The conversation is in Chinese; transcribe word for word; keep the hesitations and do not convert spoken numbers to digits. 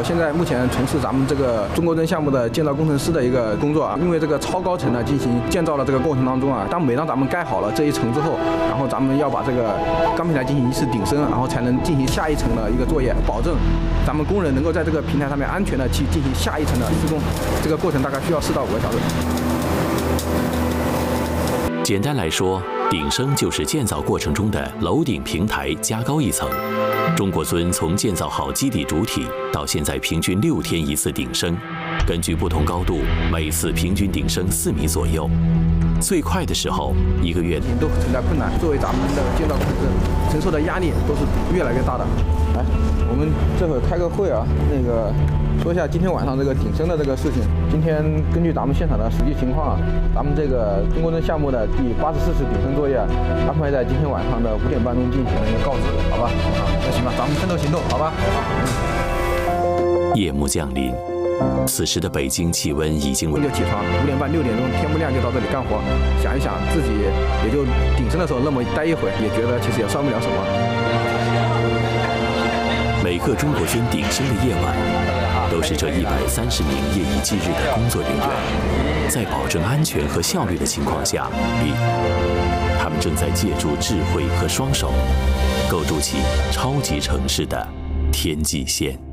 我现在目前从事咱们这个中国针项目的建造工程师的一个工作啊。因为这个超高层呢进行建造的这个过程当中啊，当每当咱们盖好了这一层之后，然后咱们要把这个钢平台进行一次顶升，然后才能进行下一层的一个作业，保证咱们工人能够在这个平台上面安全的去进行下一层的施工。这个过程大概需要四到五个小时。 简单来说，顶升就是建造过程中的楼顶平台加高一层。中国尊从建造好基底主体到现在平均六天一次顶升，根据不同高度，每次平均顶升四米左右。最快的时候，一个月都存在困难，作为咱们的建造工程师，承受的压力都是越来越大的。来，我们这会儿开个会啊，那个说一下今天晚上这个顶升的这个事情。今天根据咱们现场的实际情况啊，咱们这个中国针项目的第八十四次顶升作业安排在今天晚上的五点半钟进行了一个告知，好吧？啊，那行吧，咱们奋斗行动，好吧？ 夜幕降临。此时的北京气温已经就起床，五点半六点钟天不亮就到这里干活。想一想自己也就顶升的时候那么待一会儿，也觉得其实也算不了什么。 每个中国尊顶升的夜晚，都是这一百三十名夜以继日的工作人员，在保证安全和效率的情况下努力。他们正在借助智慧和双手，构筑起超级城市的天际线。